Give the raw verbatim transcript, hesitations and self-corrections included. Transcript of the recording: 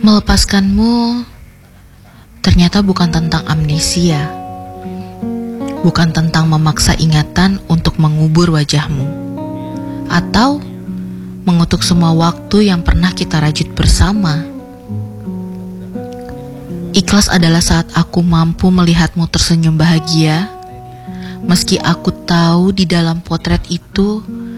Melepaskanmu ternyata bukan tentang amnesia, bukan tentang memaksa ingatan untuk mengubur wajahmu, atau mengutuk semua waktu yang pernah kita rajut bersama. Ikhlas adalah saat aku mampu melihatmu tersenyum bahagia, meski aku tahu di dalam potret itu